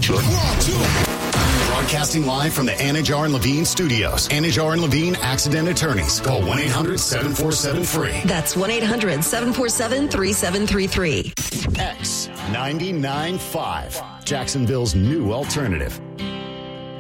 Broadcasting live from the Anajar and Levine studios. Anajar and Levine Accident Attorneys. Call 1-800-747-FREE. That's 1-800-747-3733. X 99.5. Jacksonville's new alternative.